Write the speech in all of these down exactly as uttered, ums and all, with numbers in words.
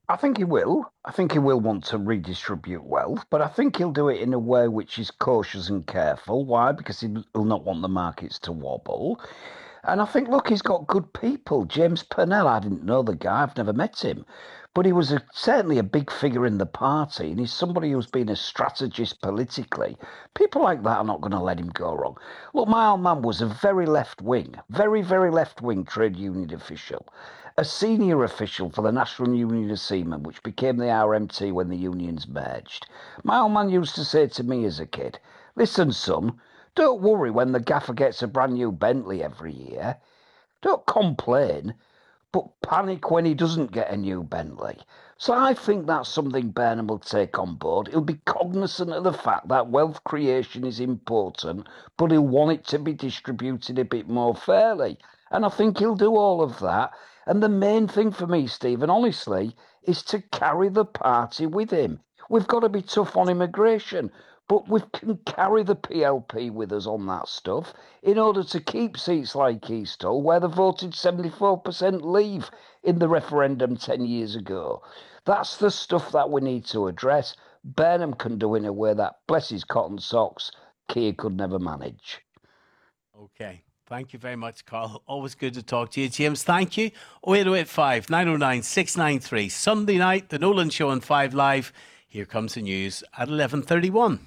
I think he will. I think he will want to redistribute wealth, but I think he'll do it in a way which is cautious and careful. Why? Because he- he'll not want the markets to wobble. And I think, look, he's got good people. James Purnell, I didn't know the guy, I've never met him. But he was a, certainly a big figure in the party, and he's somebody who's been a strategist politically. People like that are not going to let him go wrong. Look, my old man was a very left wing, very, very left wing trade union official, a senior official for the National Union of Seamen, which became the R M T when the unions merged. My old man used to say to me as a kid, listen, son, don't worry when the gaffer gets a brand new Bentley every year. Don't complain, but panic when he doesn't get a new Bentley. So I think that's something Burnham will take on board. He'll be cognizant of the fact that wealth creation is important, but he'll want it to be distributed a bit more fairly. And I think he'll do all of that. And the main thing for me, Stephen, honestly, is to carry the party with him. We've got to be tough on immigration, but we can carry the P L P with us on that stuff in order to keep seats like East Hull, where they voted seventy-four percent leave in the referendum ten years ago. That's the stuff that we need to address. Burnham can do in a way that, bless his cotton socks, Keir could never manage. Okay. Thank you very much, Carl. Always good to talk to you. James, thank you. oh eight oh eight five, nine oh nine, six nine three. Sunday night, The Nolan Show on five Live. Here comes the news at eleven thirty-one.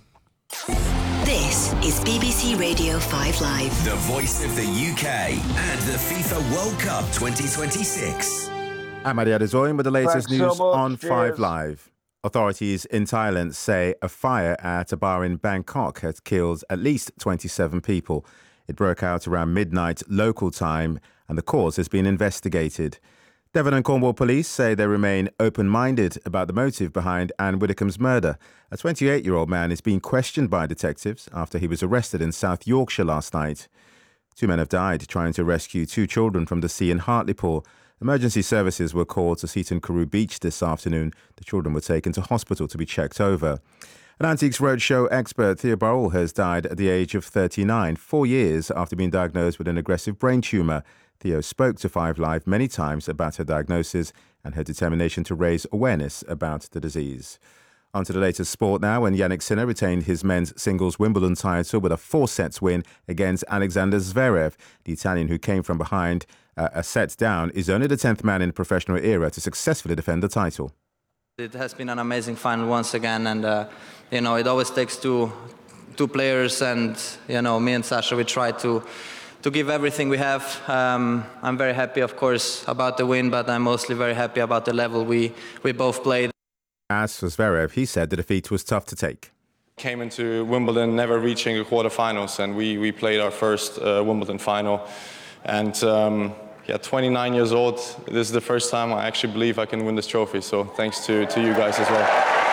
This is B B C Radio five Live. The voice of the U K and the FIFA World Cup twenty twenty-six. I'm Adi Adezoyin with the latest Thanks so news much. on Cheers. five Live. Authorities in Thailand say a fire at a bar in Bangkok has killed at least twenty-seven people. It broke out around midnight local time and the cause has been investigated. Devon and Cornwall police say they remain open-minded about the motive behind Anne Widdecombe's murder. A twenty-eight-year-old man is being questioned by detectives after he was arrested in South Yorkshire last night. Two men have died trying to rescue two children from the sea in Hartlepool. Emergency services were called to Seaton Carew Beach this afternoon. The children were taken to hospital to be checked over. An Antiques Roadshow expert, Theo Barol, has died at the age of thirty-nine, four years after being diagnosed with an aggressive brain tumour. Theo spoke to five Live many times about her diagnosis and her determination to raise awareness about the disease. On to the latest sport now, when Yannick Sinner retained his men's singles Wimbledon title with a four-sets win against Alexander Zverev. The Italian, who came from behind uh, a set down, is only the tenth man in the professional era to successfully defend the title. It has been an amazing final once again, and uh, you know, it always takes two two players, and you know, me and Sasha, we try to to give everything we have. Um, I'm very happy, of course, about the win, but I'm mostly very happy about the level we we both played. As for Zverev, he said the defeat was tough to take. Came into Wimbledon never reaching the quarterfinals, and we we played our first uh, Wimbledon final, and. Um, Yeah, twenty-nine years old. This is the first time I actually believe I can win this trophy. So thanks to, to you guys as well.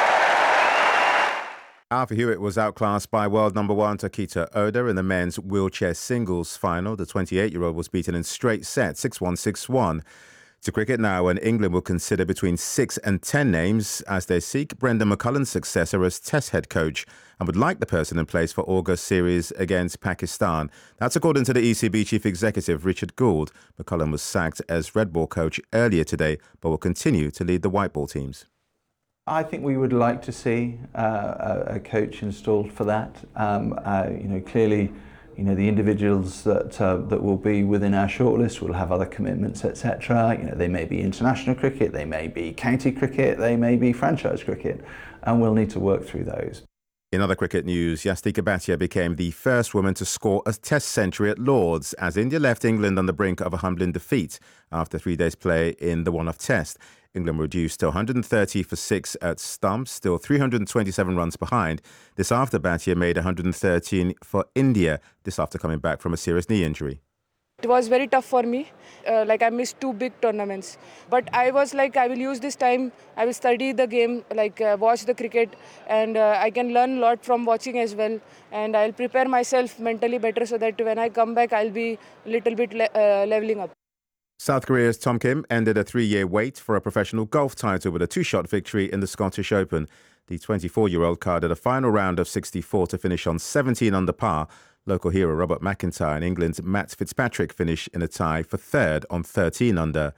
Arthur Hewitt was outclassed by world number one Takita Oda in the men's wheelchair singles final. The twenty-eight-year-old was beaten in straight sets, six one, six one. To cricket now, and England will consider between six and ten names as they seek Brendan McCullum's successor as Test head coach and would like the person in place for August series against Pakistan. That's according to the E C B chief executive Richard Gould. McCullum was sacked as red ball coach earlier today, but will continue to lead the white ball teams. I think we would like to see uh, a, a coach installed for that. Um, uh, you know, clearly. You know, the individuals that uh, that will be within our shortlist will have other commitments, et cetera. You know, they may be international cricket, they may be county cricket, they may be franchise cricket, and we'll need to work through those. In other cricket news, Yastika Bhatia became the first woman to score a Test century at Lords as India left England on the brink of a humbling defeat after three days' play in the one-off Test. England reduced to one hundred thirty for six at stumps, still three hundred twenty-seven runs behind. This after Bhatia made one hundred thirteen for India, this after coming back from a serious knee injury. It was very tough for me. Uh, like I missed two big tournaments. But I was like, I will use this time, I will study the game, like uh, watch the cricket, and uh, I can learn a lot from watching as well. And I'll prepare myself mentally better so that when I come back, I'll be a little bit le- uh, leveling up. South Korea's Tom Kim ended a three-year wait for a professional golf title with a two-shot victory in the Scottish Open. The twenty-four-year-old carded a final round of sixty-four to finish on seventeen under par. Local hero Robert McIntyre and England's Matt Fitzpatrick finish in a tie for third on thirteen under.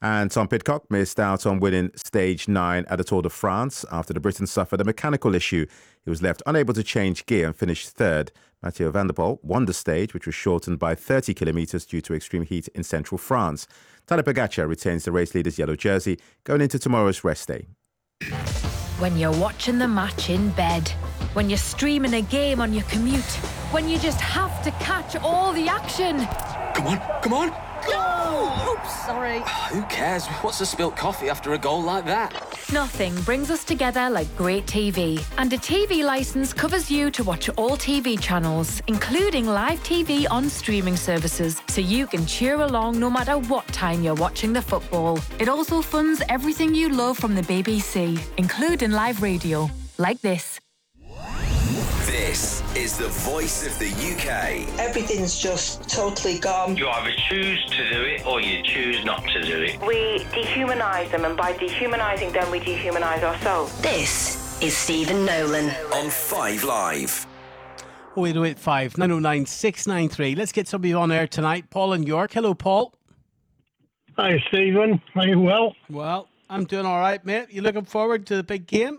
And Tom Pidcock missed out on winning stage nine at the Tour de France after the Briton suffered a mechanical issue. He was left unable to change gear and finished third. Mathieu van der Poel won the stage, which was shortened by thirty kilometres due to extreme heat in central France. Tadej Pogacar retains the race leader's yellow jersey going into tomorrow's rest day. When you're watching the match in bed, when you're streaming a game on your commute, when you just have to catch all the action. Come on, come on! Go! Oops, sorry. Who cares? What's a spilt coffee after a goal like that? Nothing brings us together like great T V. And a T V licence covers you to watch all T V channels, including live T V on streaming services, so you can cheer along no matter what time you're watching the football. It also funds everything you love from the B B C, including live radio, like this. This is the voice of the U K. Everything's just totally gone. You either choose to do it or you choose not to do it. We dehumanise them, and by dehumanising them, we dehumanise ourselves. This is Stephen Nolan on Five Live. oh eight oh eight five, nine oh nine, six nine three. Let's get somebody on air tonight. Paul in York. Hello, Paul. Hi, Stephen. Are you well? Well, I'm doing all right, mate. You looking forward to the big game?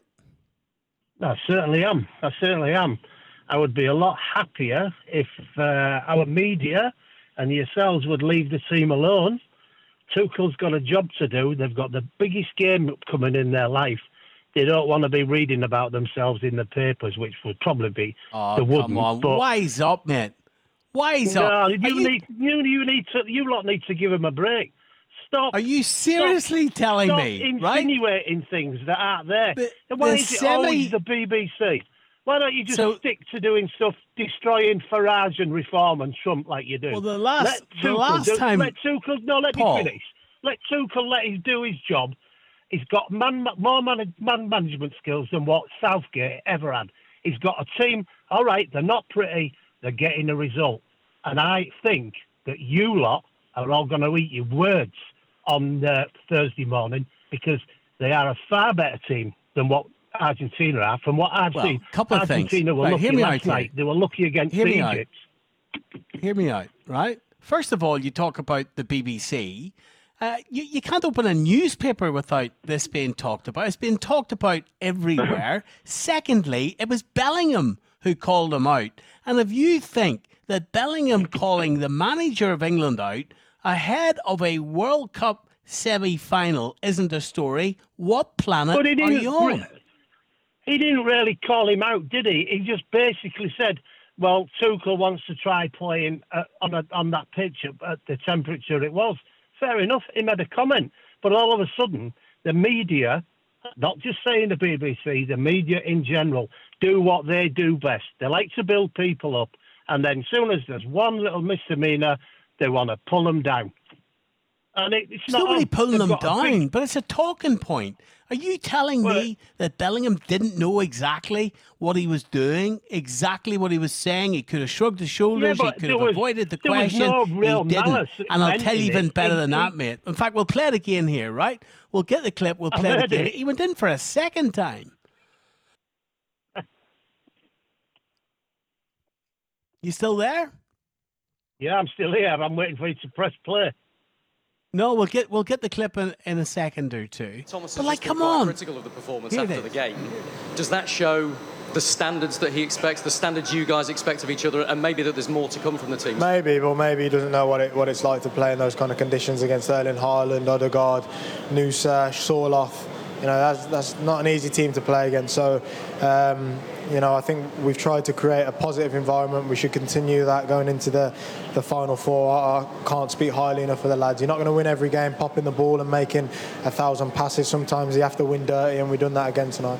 I certainly am. I certainly am. I would be a lot happier if uh, our media and yourselves would leave the team alone. Tuchel's got a job to do. They've got the biggest game coming in their life. They don't want to be reading about themselves in the papers, which would probably be oh, the wouldn't. Come on, but wise up, mate. Wise no, up. You, you need you you need to you lot need to give them a break. Stop. Are you seriously stop, telling stop me? Insinuating right? things that aren't there. The, Why the is it semi- always the B B C? Why don't you just so, stick to doing stuff, destroying Farage and Reform and Trump like you do? Well, the last, let the Tuchel last do, time... Let Tuchel... No, let Paul. me finish. Let Tuchel let him do his job. He's got man, more man, man management skills than what Southgate ever had. He's got a team, all right, they're not pretty, they're getting a result. And I think that you lot are all going to eat your words on uh, Thursday morning, because they are a far better team than what Argentina are. From what I've well, seen, couple of Argentina things. were right, lucky last night. They were lucky against hear Egypt. Hear me out, right? First of all, you talk about the B B C. Uh, you, you can't open a newspaper without this being talked about. It's been talked about everywhere. Secondly, it was Bellingham who called him out. And if you think that Bellingham calling the manager of England out ahead of a World Cup semi-final isn't a story, what planet But he are didn't, you on? he didn't really call him out, did he? He just basically said, well, Tuchel wants to try playing uh, on a, on that pitch at, at the temperature it was. Fair enough, he made a comment. But all of a sudden, the media, not just saying the B B C, the media in general, do what they do best. They like to build people up. And then as soon as there's one little misdemeanour, they want to pull them down. And it, it's, It's not nobody on. pulling They've them got a down, big- but it's a talking point. Are you telling Well, me that Bellingham didn't know exactly what he was doing, exactly what he was saying? He could have shrugged his shoulders, Yeah, he but could there have was- avoided the there was question. no real he didn't. malice And I'll meant tell you in even it. better He- than he- that, mate. In fact, we'll play it again here, right? We'll get the clip, we'll I've play it heard again. it. He went in for a second time. You still there? Yeah, I'm still here. I'm waiting for you to press play. No, we'll get we'll get the clip in, in a second or two. Thomas but has like, just been come quite on. critical of the performance Here it after the is. game. Does that show the standards that he expects, the standards you guys expect of each other, and maybe that there's more to come from the team? Maybe, but maybe he doesn't know what it what it's like to play in those kind of conditions against Erling Haaland, Odegaard, Nusa, Sorloth. You know, that's that's not an easy team to play against. So, um, you know, I think we've tried to create a positive environment. We should continue that going into the, the final four. I, I can't speak highly enough for the lads. You're not going to win every game popping the ball and making a thousand passes. Sometimes you have to win dirty, and we've done that again tonight.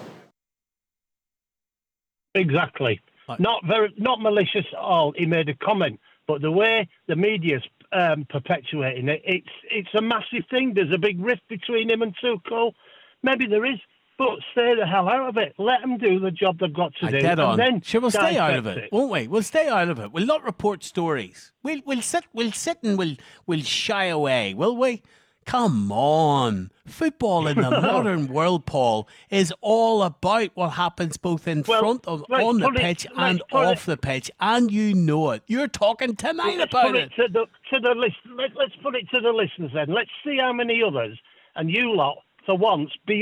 Exactly. Not very, not malicious at all. He made a comment, but the way the media's um, perpetuating it, it's it's a massive thing. There's a big rift between him and Tuchel. Maybe there is, but stay the hell out of it. Let them do the job they've got to I do. get on. And then Sure, we'll stay out of dissect it, won't we? We'll stay out of it. We'll not report stories. We'll we'll sit we'll sit and we'll we'll shy away, will we? Come on. Football in the modern world, Paul, is all about what happens both in Well, front of let's on the put it- pitch let's and put off it- the pitch, and you know it. You're talking tonight Let's about put it. it to the to the list. Let, let's put it to the listeners then. Let's see how many others, and you lot for once be